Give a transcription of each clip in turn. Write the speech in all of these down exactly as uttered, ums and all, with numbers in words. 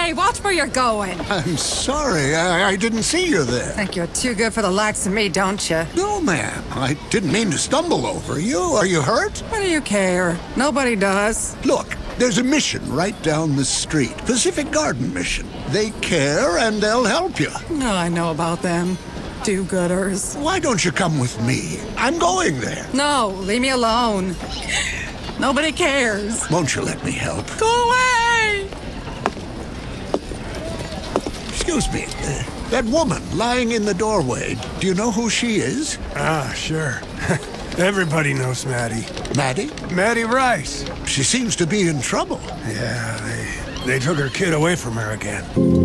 Hey, watch where you're going. I'm sorry, I, I didn't see you there. Think you're too good for the likes of me, don't you? No, ma'am. I didn't mean to stumble over you. Are you hurt? What do you care? Nobody does. Look, there's a mission right down the street. Pacific Garden Mission. They care and they'll help you. No, I know about them. Do-gooders. Why don't you come with me? I'm going there. No, leave me alone. Nobody cares. Won't you let me help? Go away! Excuse me. Uh, that woman lying in the doorway, do you know who she is? Ah, sure. Everybody knows Maddie. Maddie? Maddie Rice. She seems to be in trouble. Yeah, they, they took her kid away from her again.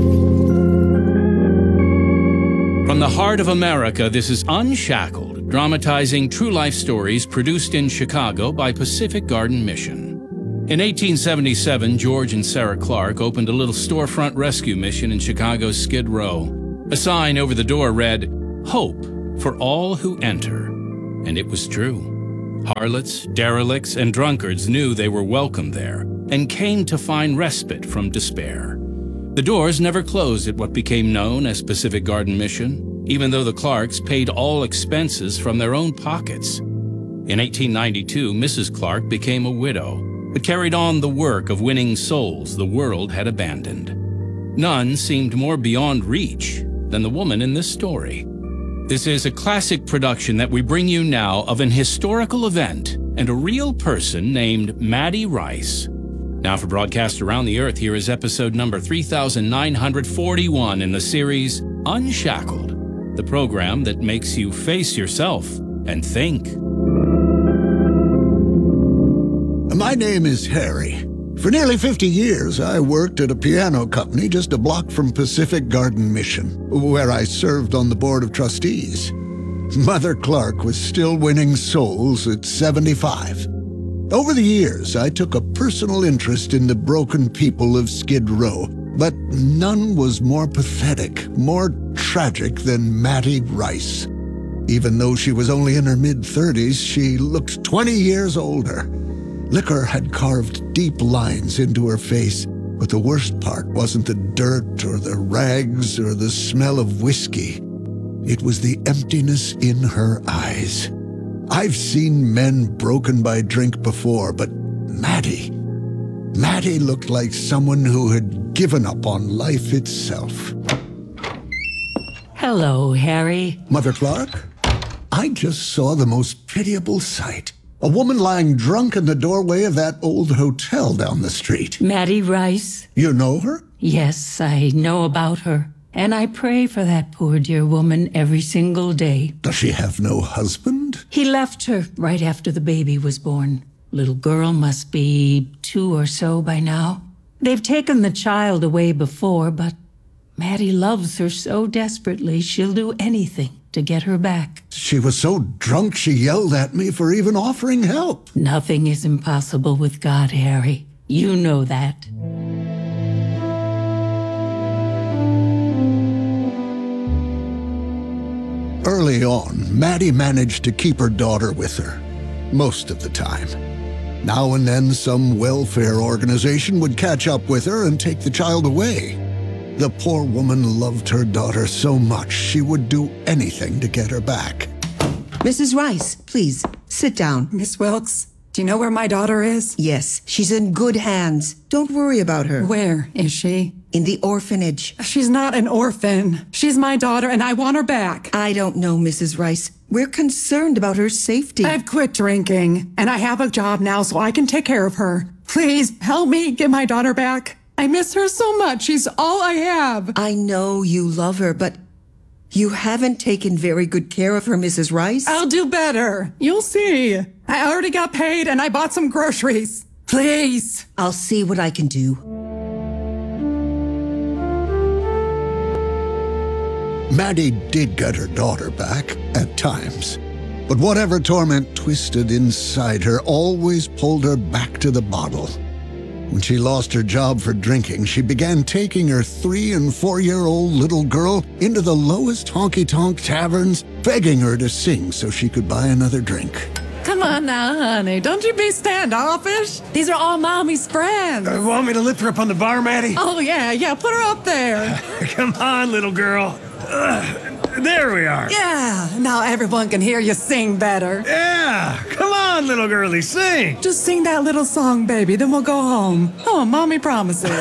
From the heart of America, this is Unshackled, dramatizing true-life stories produced in Chicago by Pacific Garden Mission. In eighteen seventy-seven, George and Sarah Clark opened a little storefront rescue mission in Chicago's Skid Row. A sign over the door read, "Hope for all who enter." And it was true. Harlots, derelicts, and drunkards knew they were welcome there and came to find respite from despair. The doors never closed at what became known as Pacific Garden Mission, even though the Clarks paid all expenses from their own pockets. In eighteen ninety-two, Missus Clark became a widow, but carried on the work of winning souls the world had abandoned. None seemed more beyond reach than the woman in this story. This is a classic production that we bring you now of an historical event and a real person named Maddie Rice. Now for broadcast around the earth, here is episode number three thousand nine hundred forty-one in the series Unshackled, the program that makes you face yourself and think. My name is Harry. For nearly fifty years, I worked at a piano company just a block from Pacific Garden Mission, where I served on the board of trustees. Mother Clark was still winning souls at seventy-five. Over the years, I took a personal interest in the broken people of Skid Row, but none was more pathetic, more tragic than Maddie Rice. Even though she was only in her mid-thirties, she looked twenty years older. Liquor had carved deep lines into her face, but the worst part wasn't the dirt or the rags or the smell of whiskey. It was the emptiness in her eyes. I've seen men broken by drink before, but Maddie... Maddie looked like someone who had given up on life itself. Hello, Harry. Mother Clark? I just saw the most pitiable sight. A woman lying drunk in the doorway of that old hotel down the street. Maddie Rice? You know her? Yes, I know about her. And I pray for that poor dear woman every single day. Does she have no husband? He left her right after the baby was born. Little girl must be two or so by now. They've taken the child away before, but Maddie loves her so desperately she'll do anything to get her back. She was so drunk she yelled at me for even offering help. Nothing is impossible with God, Harry. You know that. Early on, Maddie managed to keep her daughter with her, most of the time. Now and then, some welfare organization would catch up with her and take the child away. The poor woman loved her daughter so much she would do anything to get her back. Missus Rice, please, sit down. Miss Wilkes, do you know where my daughter is? Yes, she's in good hands. Don't worry about her. Where is she? In the orphanage. She's not an orphan. She's my daughter, and I want her back. I don't know, Missus Rice. We're concerned about her safety. I've quit drinking, and I have a job now so I can take care of her. Please, help me get my daughter back. I miss her so much. She's all I have. I know you love her, but you haven't taken very good care of her, Missus Rice. I'll do better. You'll see. I already got paid, and I bought some groceries. Please. I'll see what I can do. Maddie did get her daughter back, at times. But whatever torment twisted inside her always pulled her back to the bottle. When she lost her job for drinking, she began taking her three- and four-year-old little girl into the lowest honky-tonk taverns, begging her to sing so she could buy another drink. Come on now, honey. Don't you be standoffish. These are all Mommy's friends. Uh, want me to lift her up on the bar, Maddie? Oh, yeah, yeah. Put her up there. Come on, little girl. Uh, there we are. Yeah. Now everyone can hear you sing better. Yeah. Come on, little girlie, sing. Just sing that little song, baby. Then we'll go home. Oh, Mommy promises.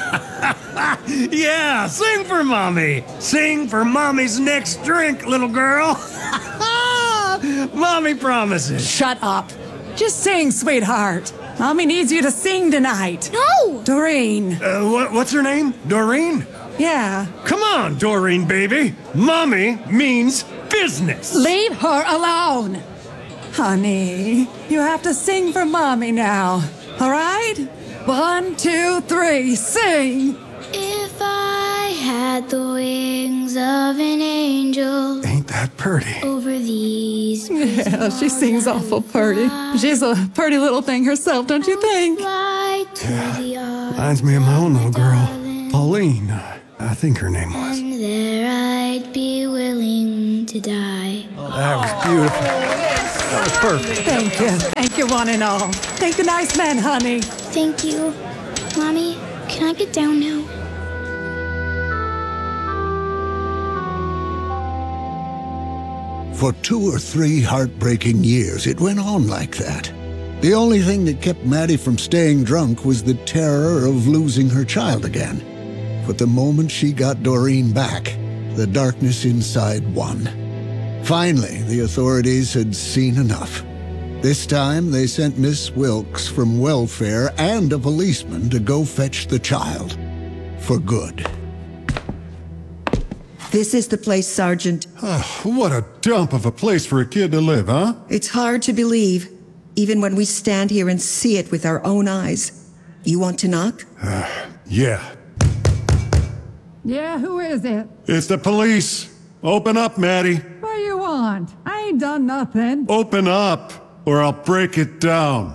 Yeah, sing for Mommy. Sing for Mommy's next drink, little girl. Mommy promises. Shut up. Just sing, sweetheart. Mommy needs you to sing tonight. No! Doreen. Uh, what, what's her name? Doreen? Yeah. Come on, Doreen, baby. Mommy means business. Leave her alone. Honey, you have to sing for Mommy now. All right? One, two, three, sing. If I had the wings of an angel Ain't that pretty? over these Yeah, she sings awful pretty. She's a pretty little thing herself, don't you think? fly to the other Reminds me of my own little girl, Pauline. uh, I think her name was. and there I'd be willing to die. That was beautiful. That was perfect. Thank you. Thank you, one and all. Thank the nice men, honey. Thank you. Mommy, can I get down now? For two or three heartbreaking years, it went on like that. The only thing that kept Maddie from staying drunk was the terror of losing her child again. But the moment she got Doreen back, the darkness inside won. Finally, the authorities had seen enough. This time, they sent Miss Wilkes from welfare and a policeman to go fetch the child. For good. This is the place, Sergeant. What a dump of a place for a kid to live, huh? It's hard to believe, even when we stand here and see it with our own eyes. You want to knock? Yeah. Yeah, who is it? It's the police. Open up, Maddie. What do you want? I ain't done nothing. Open up, or I'll break it down.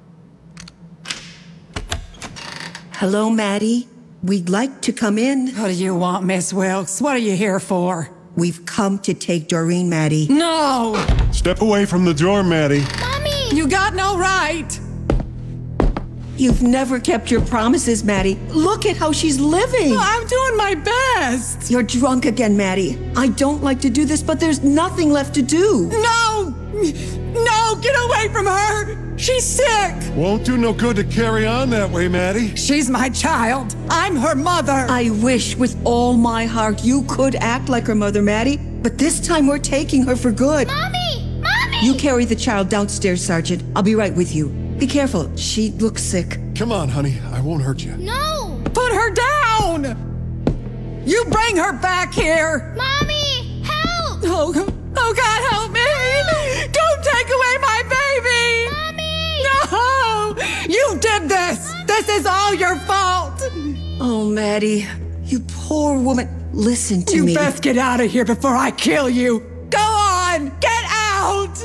Hello, Maddie. We'd like to come in. What do you want, Miss Wilkes? What are you here for? We've come to take Doreen, Maddie. No! Step away from the door, Maddie. Mommy! You got no right! You've never kept your promises, Maddie. Look at how she's living. I'm doing my best! You're drunk again, Maddie. I don't like to do this, but there's nothing left to do. No! No, get away from her! She's sick! Won't do no good to carry on that way, Maddie. She's my child. I'm her mother. I wish with all my heart you could act like her mother, Maddie, but this time we're taking her for good. Mommy! Mommy! You carry the child downstairs, Sergeant. I'll be right with you. Be careful. She looks sick. Come on, honey. I won't hurt you. No! Put her down! You bring her back here! Mommy! Help! Oh, oh God, help me! Don't take away my baby! Mommy! No! You did this! This is all your fault! Oh, Maddie, you poor woman. Listen to You me. best get out of here before I kill you! Go on! Get out!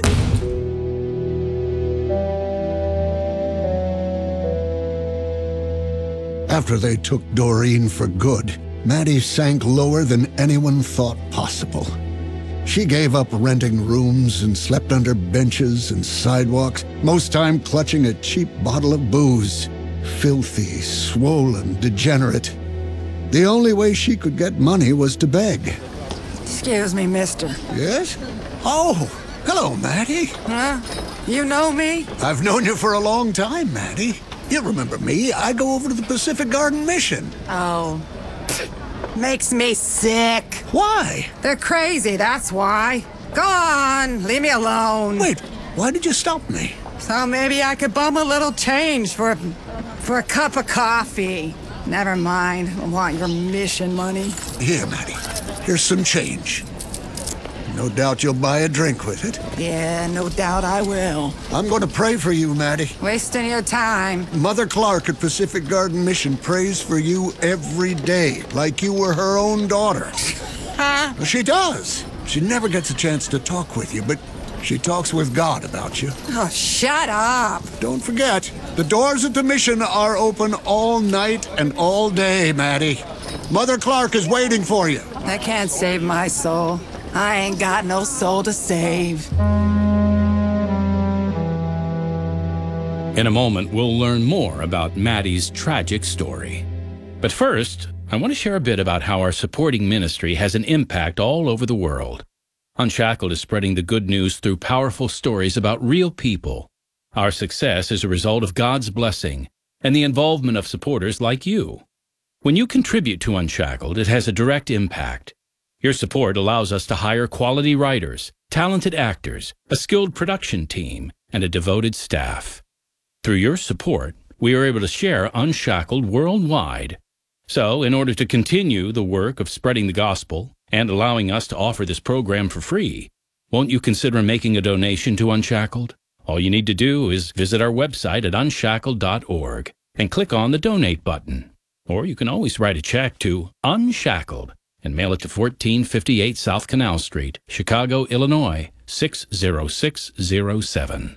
After they took Doreen for good, Maddie sank lower than anyone thought possible. She gave up renting rooms and slept under benches and sidewalks, most time clutching a cheap bottle of booze. Filthy, swollen, degenerate. The only way she could get money was to beg. Excuse me, mister. Yes? Oh, hello, Maddie. Huh? You know me? I've known you for a long time, Maddie. You remember me. I go over to the Pacific Garden Mission. Oh. Makes me sick. Why? They're crazy, that's why. Go on, leave me alone. Wait, why did you stop me? So maybe I could bum a little change for, for a cup of coffee. Never mind, I want your mission money. Here, Maddie. Here's some change. No doubt you'll buy a drink with it. Yeah, no doubt I will. I'm going to pray for you, Maddie. Wasting your time. Mother Clark at Pacific Garden Mission prays for you every day, like you were her own daughter. Huh? She does. She never gets a chance to talk with you, but she talks with God about you. Oh, shut up. Don't forget, the doors at the mission are open all night and all day, Maddie. Mother Clark is waiting for you. That can't save my soul. I ain't got no soul to save. In a moment, we'll learn more about Maddie's tragic story. But first, I want to share a bit about how our supporting ministry has an impact all over the world. Unshackled is spreading the good news through powerful stories about real people. Our success is a result of God's blessing and the involvement of supporters like you. When you contribute to Unshackled, it has a direct impact. Your support allows us to hire quality writers, talented actors, a skilled production team, and a devoted staff. Through your support, we are able to share Unshackled worldwide. So, in order to continue the work of spreading the gospel and allowing us to offer this program for free, won't you consider making a donation to Unshackled? All you need to do is visit our website at unshackled dot org and click on the Donate button. Or you can always write a check to Unshackled and mail it to fourteen fifty-eight South Canal Street, Chicago, Illinois, six zero six zero seven.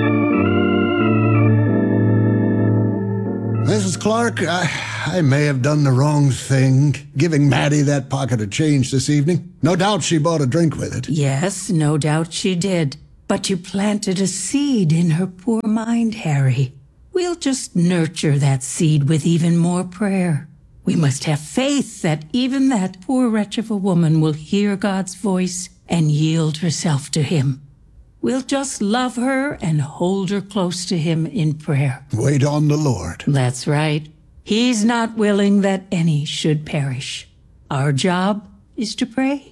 Missus Clark, I, I may have done the wrong thing, giving Maddie that pocket of change this evening. No doubt she bought a drink with it. Yes, no doubt she did. But you planted a seed in her poor mind, Harry. We'll just nurture that seed with even more prayer. We must have faith that even that poor wretch of a woman will hear God's voice and yield herself to Him. We'll just love her and hold her close to Him in prayer. Wait on the Lord. That's right. He's not willing that any should perish. Our job is to pray.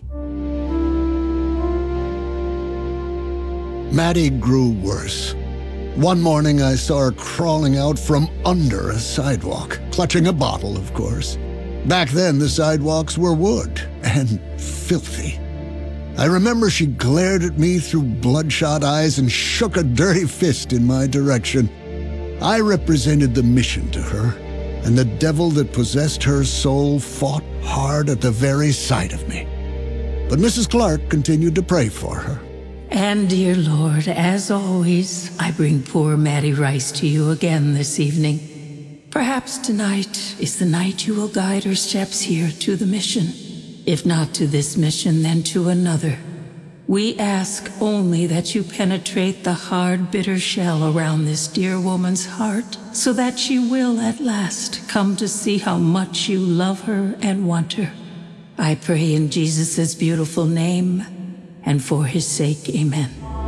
Maddie grew worse. One morning I saw her crawling out from under a sidewalk, clutching a bottle, of course. Back then, the sidewalks were wood and filthy. I remember she glared at me through bloodshot eyes and shook a dirty fist in my direction. I represented the mission to her, and the devil that possessed her soul fought hard at the very sight of me. But Missus Clark continued to pray for her. And, dear Lord, as always, I bring poor Maddie Rice to you again this evening. Perhaps tonight is the night you will guide her steps here to the mission. If not to this mission, then to another. We ask only that you penetrate the hard, bitter shell around this dear woman's heart, so that she will at last come to see how much you love her and want her. I pray in Jesus' beautiful name, and for his sake, amen.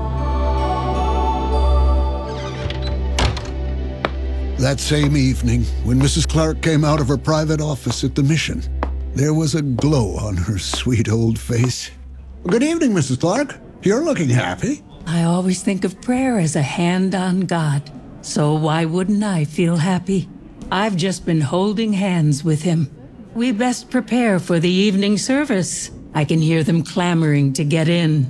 That same evening, when Missus Clark came out of her private office at the mission, there was a glow on her sweet old face. Good evening, Missus Clark. You're looking happy. I always think of prayer as a hand on God, so why wouldn't I feel happy? I've just been holding hands with him. We best prepare for the evening service. I can hear them clamoring to get in.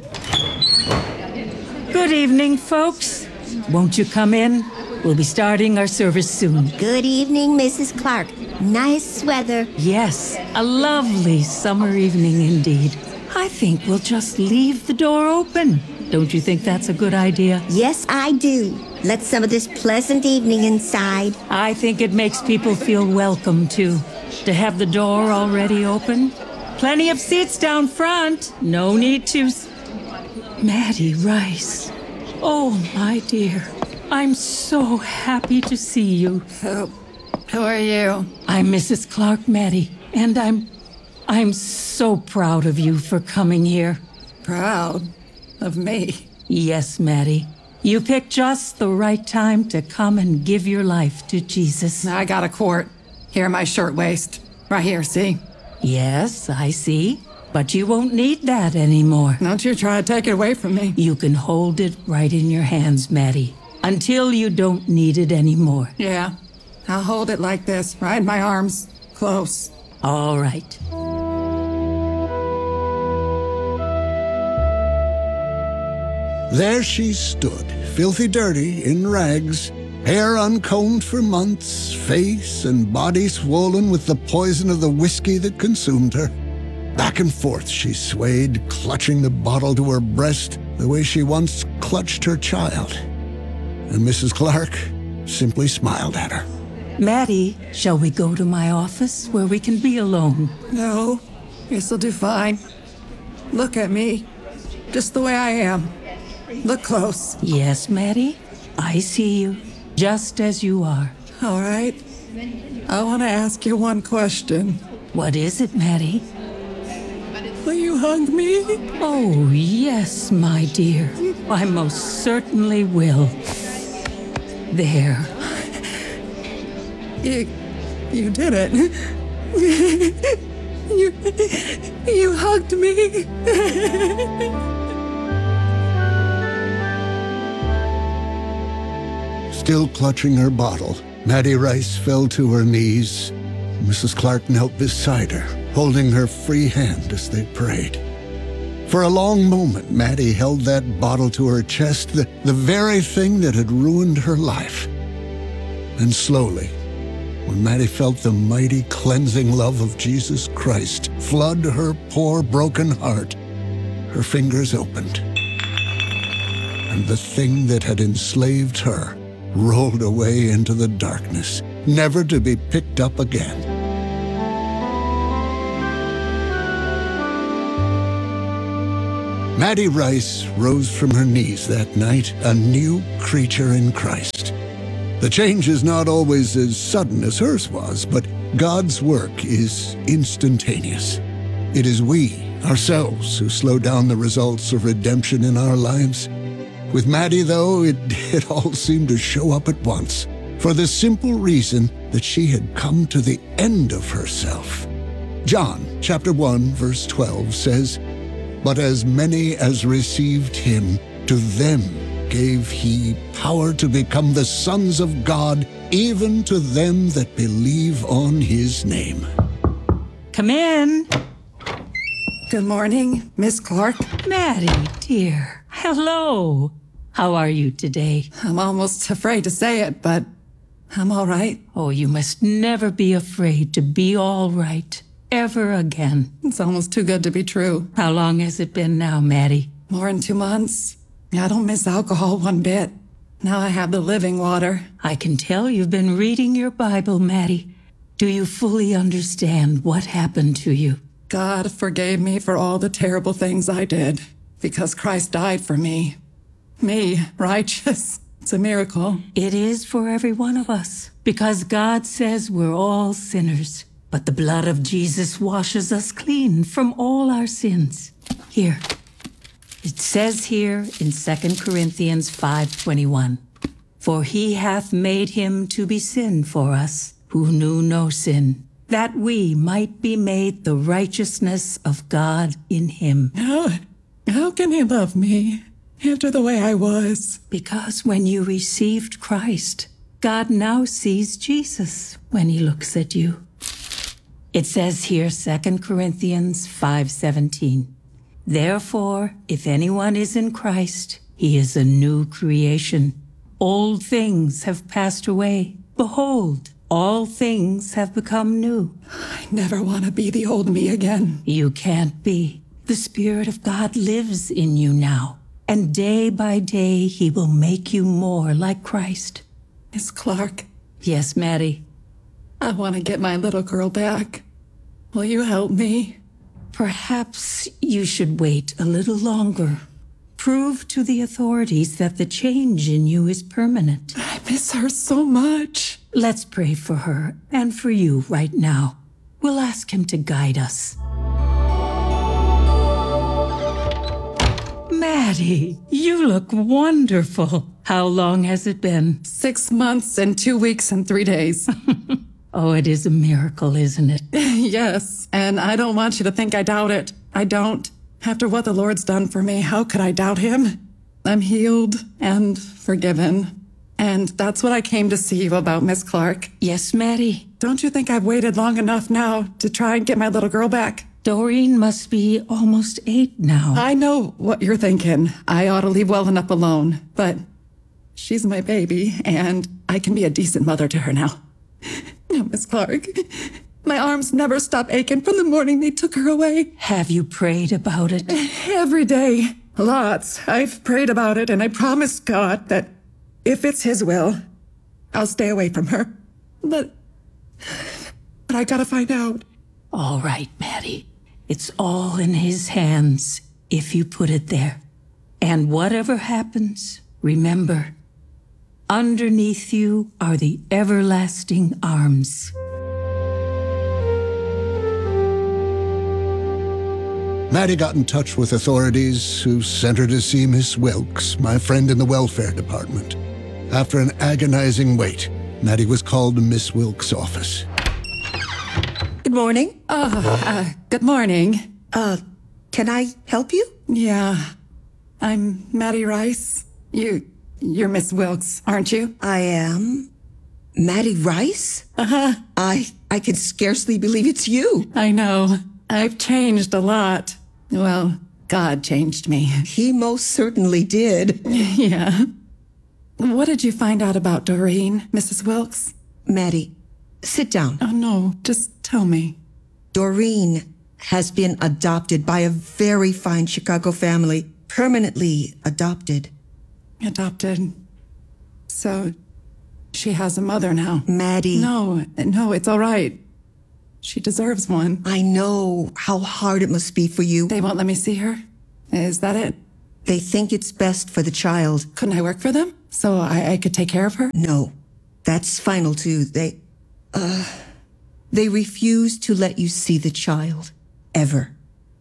Good evening, folks. Won't you come in? We'll be starting our service soon. Good evening, Missus Clark. Nice weather. Yes, a lovely summer evening indeed. I think we'll just leave the door open. Don't you think that's a good idea? Yes, I do. Let some of this pleasant evening inside. I think it makes people feel welcome, too. To have the door already open. Plenty of seats down front. No need to... Maddie Rice. Oh, my dear. I'm so happy to see you. Who, who are you? I'm Missus Clark, Maddie, and I'm... I'm so proud of you for coming here. Proud of me? Yes, Maddie. You picked just the right time to come and give your life to Jesus. I got a quart. Here, my shirtwaist. Right here, see? Yes, I see. But you won't need that anymore. Don't you try to take it away from me. You can hold it right in your hands, Maddie, until you don't need it anymore. Yeah, I'll hold it like this, right in my arms, close. All right. There she stood, filthy dirty, in rags, hair uncombed for months, face and body swollen with the poison of the whiskey that consumed her. Back and forth she swayed, clutching the bottle to her breast the way she once clutched her child. And Missus Clark simply smiled at her. Maddie, shall we go to my office where we can be alone? No, this'll do fine. Look at me, just the way I am. Look close. Yes, Maddie, I see you. just as you are. All right. I want to ask you one question. What is it, Maddie? Will you hug me? Oh, yes, my dear. I most certainly will. There. You, you did it. you, you hugged me. Still clutching her bottle, Maddie Rice fell to her knees. Missus Clark knelt beside her, holding her free hand as they prayed. For a long moment, Maddie held that bottle to her chest, the, the very thing that had ruined her life. And slowly, when Maddie felt the mighty cleansing love of Jesus Christ flood her poor broken heart, her fingers opened. And the thing that had enslaved her rolled away into the darkness, never to be picked up again. Maddie Rice rose from her knees that night, a new creature in Christ. The change is not always as sudden as hers was, but God's work is instantaneous. It is we, ourselves, who slow down the results of redemption in our lives. With Maddie, though, it, it all seemed to show up at once, for the simple reason that she had come to the end of herself. John chapter one, verse twelve says, "But as many as received him, to them gave he power to become the sons of God, even to them that believe on his name." Come in. Good morning, Miss Clark. Maddie, dear. Hello. How are you today? I'm almost afraid to say it, but I'm all right. Oh, you must never be afraid to be all right. Ever again. It's almost too good to be true. How long has it been now, Maddie? More than two months. I don't miss alcohol one bit. Now I have the living water. I can tell you've been reading your Bible, Maddie. Do you fully understand what happened to you? God forgave me for all the terrible things I did, because Christ died for me. Me, righteous. It's a miracle. It is for every one of us, because God says we're all sinners. But the blood of Jesus washes us clean from all our sins. Here. It says here in Second Corinthians five twenty-one, "For he hath made him to be sin for us, who knew no sin, that we might be made the righteousness of God in him." How, how can he love me after the way I was? Because when you received Christ, God now sees Jesus when he looks at you. It says here, Second Corinthians five seventeen, "Therefore, if anyone is in Christ, he is a new creation. Old things have passed away. Behold, all things have become new." I never want to be the old me again. You can't be. The Spirit of God lives in you now, and day by day he will make you more like Christ. Miss Clark. Yes, Maddie. I want to get my little girl back. Will you help me? Perhaps you should wait a little longer. Prove to the authorities that the change in you is permanent. I miss her so much. Let's pray for her and for you right now. We'll ask him to guide us. Maddie, you look wonderful. How long has it been? Six months and two weeks and three days. Oh, it is a miracle, isn't it? Yes, and I don't want you to think I doubt it. I don't. After what the Lord's done for me, how could I doubt him? I'm healed and forgiven. And that's what I came to see you about, Miss Clark. Yes, Maddie. Don't you think I've waited long enough now to try and get my little girl back? Doreen must be almost eight now. I know what you're thinking. I ought to leave well enough alone. But she's my baby, and I can be a decent mother to her now. No, Miss Clark, my arms never stop aching from the morning they took her away. Have you prayed about it? Every day. Lots. I've prayed about it, and I promised God that if it's his will, I'll stay away from her. But, but I gotta find out. All right, Maddie. It's all in his hands if you put it there. And whatever happens, remember, Underneath you are the everlasting arms. Maddie got in touch with authorities, who sent her to see Miss Wilkes, my friend in the welfare department. After an agonizing wait, Maddie was called to Miss Wilkes' office. Good morning. Oh, uh, good morning. Uh, can I help you? Yeah. I'm Maddie Rice. You, you're Miss Wilkes, aren't you? I am. Maddie Rice? Uh-huh. I, I can scarcely believe it's you. I know. I've changed a lot. Well, God changed me. He most certainly did. Yeah. What did you find out about Doreen, Missus Wilkes? Maddie, sit down. Oh, no. Just tell me. Doreen has been adopted by a very fine Chicago family. Permanently adopted. Adopted. So, she has a mother now. Maddie. No, no, it's all right. She deserves one. I know how hard it must be for you. They won't let me see her? Is that it? They think it's best for the child. Couldn't I work for them? So I, I could take care of her? No. That's final too. They, uh, they refuse to let you see the child. Ever.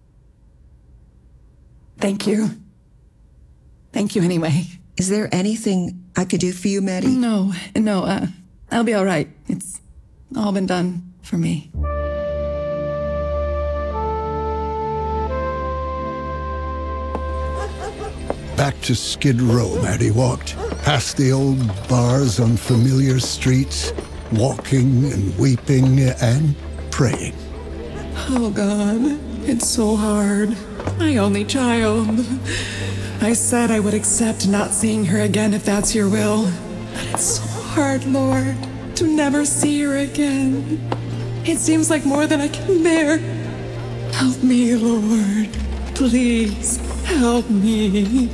Thank you. Thank you anyway. Is there anything I could do for you, Maddie? No, no, uh, I'll be all right. It's all been done for me. Back to Skid Row, Maddie walked, past the old bars on familiar streets, walking and weeping and praying. Oh, God, it's so hard. My only child. I said I would accept not seeing her again if that's your will. But it's so hard, Lord, to never see her again. It seems like more than I can bear. Help me, Lord. Please, help me.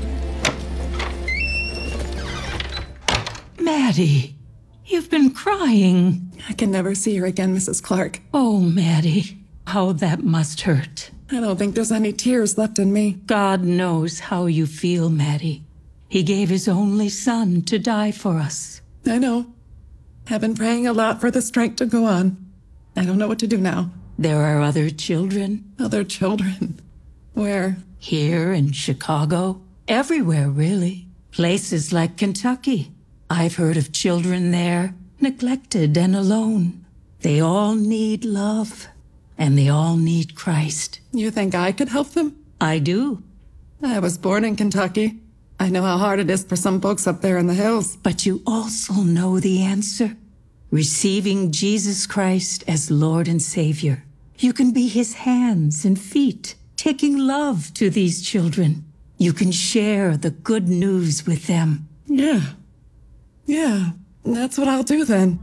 Maddie, you've been crying. I can never see her again, Missus Clark. Oh, Maddie, how that must hurt. I don't think there's any tears left in me. God knows how you feel, Maddie. He gave his only son to die for us. I know. I've been praying a lot for the strength to go on. I don't know what to do now. There are other children. Other children? Where? Here in Chicago. Everywhere, really. Places like Kentucky. I've heard of children there, neglected and alone. They all need love, and they all need Christ. You think I could help them? I do. I was born in Kentucky. I know how hard it is for some folks up there in the hills. But you also know the answer. Receiving Jesus Christ as Lord and Savior. You can be his hands and feet, taking love to these children. You can share the good news with them. Yeah. Yeah, that's what I'll do then.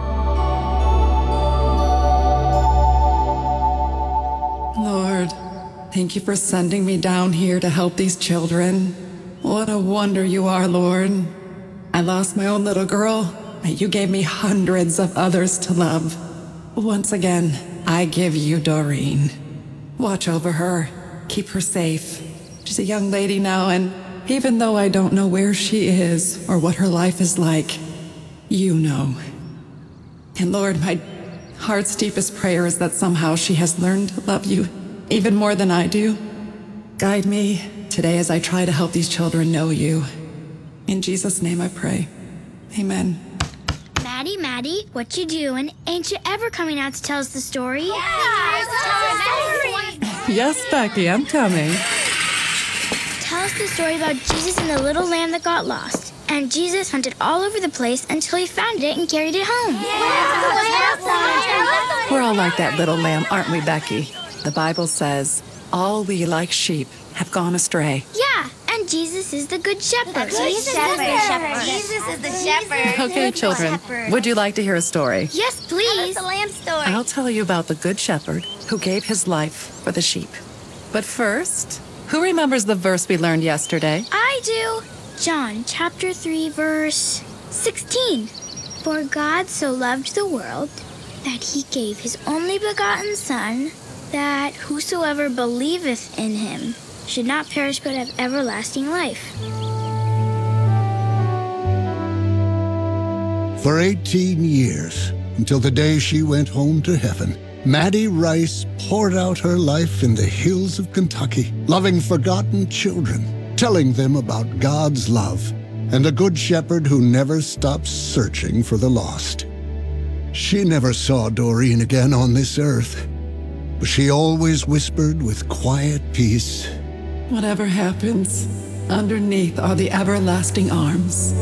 Lord, thank you for sending me down here to help these children. What a wonder you are, Lord. I lost my own little girl, but you gave me hundreds of others to love. Once again, I give you Doreen. Watch over her. Keep her safe. She's a young lady now, and even though I don't know where she is or what her life is like, you know. And Lord, my heart's deepest prayer is that somehow she has learned to love you even more than I do. Guide me today as I try to help these children know you. In Jesus' name I pray. Amen. Maddie, Maddie, what you doing? Ain't you ever coming out to tell us the story? Yeah, Yes, Becky, I'm coming. Tell us the story about Jesus and the little lamb that got lost. And Jesus hunted all over the place until he found it and carried it home. Yeah. We're all like that little lamb, aren't we, Becky? The Bible says, all we like sheep have gone astray. Yeah, and Jesus is the good shepherd. Jesus is the shepherd. Jesus is the shepherd. Okay, children, would you like to hear a story? Yes, please. Tell us the lamb story. I'll tell you about the good shepherd who gave his life for the sheep. But first, who remembers the verse we learned yesterday? I do. John chapter three, verse sixteen. For God so loved the world that he gave his only begotten Son, that whosoever believeth in him should not perish but have everlasting life. For eighteen years, until the day she went home to heaven, Maddie Rice poured out her life in the hills of Kentucky, loving forgotten children, telling them about God's love, and a good shepherd who never stops searching for the lost. She never saw Doreen again on this earth, but she always whispered with quiet peace, "Whatever happens, underneath are the everlasting arms."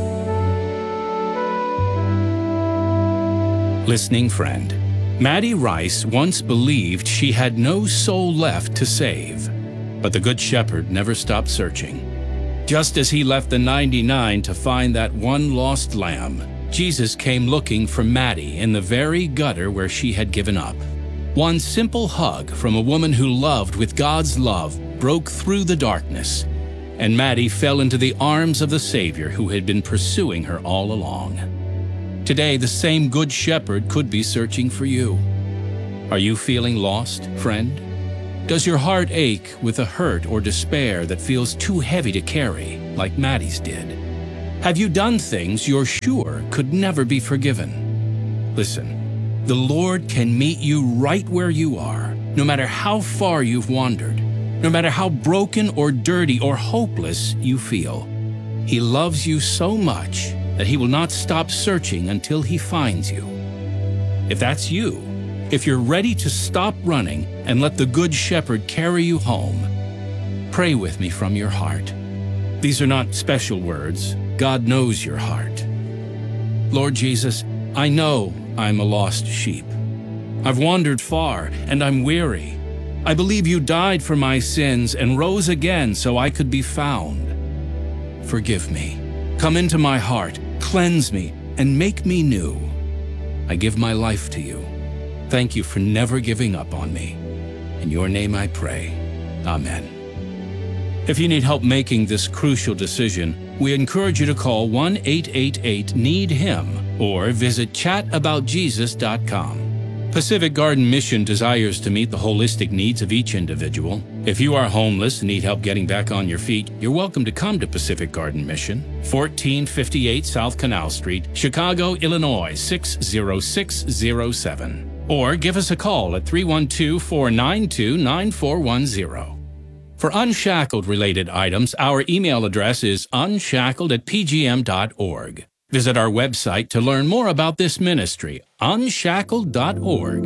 Listening friend, Maddie Rice once believed she had no soul left to save, but the Good Shepherd never stopped searching. Just as he left the ninety-nine to find that one lost lamb, Jesus came looking for Maddie in the very gutter where she had given up. One simple hug from a woman who loved with God's love broke through the darkness, and Maddie fell into the arms of the Savior who had been pursuing her all along. Today, the same Good Shepherd could be searching for you. Are you feeling lost, friend? Does your heart ache with a hurt or despair that feels too heavy to carry, like Maddie's did? Have you done things you're sure could never be forgiven? Listen, the Lord can meet you right where you are, no matter how far you've wandered, no matter how broken or dirty or hopeless you feel. He loves you so much that he will not stop searching until he finds you. If that's you, if you're ready to stop running and let the Good Shepherd carry you home, pray with me from your heart. These are not special words. God knows your heart. Lord Jesus, I know I'm a lost sheep. I've wandered far and I'm weary. I believe you died for my sins and rose again so I could be found. Forgive me. Come into my heart, cleanse me, and make me new. I give my life to you. Thank you for never giving up on me. In your name I pray. Amen. If you need help making this crucial decision, we encourage you to call one eight eight eight need him or visit chat about jesus dot com. Pacific Garden Mission desires to meet the holistic needs of each individual. If you are homeless and need help getting back on your feet, you're welcome to come to Pacific Garden Mission, fourteen fifty-eight South Canal Street, Chicago, Illinois six zero six zero seven. Or give us a call at three one two, four nine two, nine four one zero. For Unshackled-related items, our email address is unshackled at p g m dot org. Visit our website to learn more about this ministry, unshackled dot org.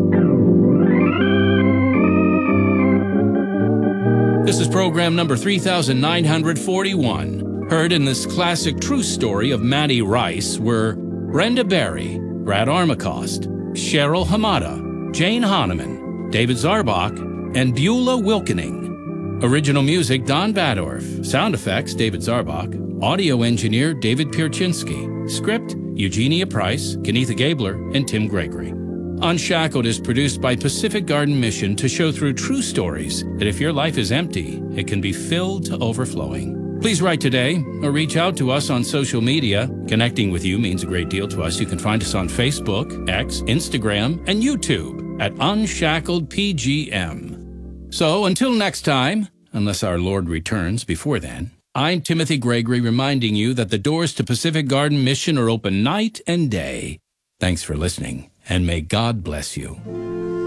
This is program number three thousand nine hundred forty-one. Heard in this classic true story of Maddie Rice were Brenda Berry, Brad Armacost, Cheryl Hamada, Jane Hahnemann, David Zarbach, and Beulah Wilkening. Original music, Don Badorf. Sound effects, David Zarbach. Audio engineer, David Pierczynski. Script, Eugenia Price, Kenitha Gabler, and Tim Gregory. Unshackled is produced by Pacific Garden Mission to show through true stories that if your life is empty, it can be filled to overflowing. Please write today or reach out to us on social media. Connecting with you means a great deal to us. You can find us on Facebook, X, Instagram, and YouTube at Unshackled P G M. So until next time, unless our Lord returns before then, I'm Timothy Gregory reminding you that the doors to Pacific Garden Mission are open night and day. Thanks for listening, and may God bless you.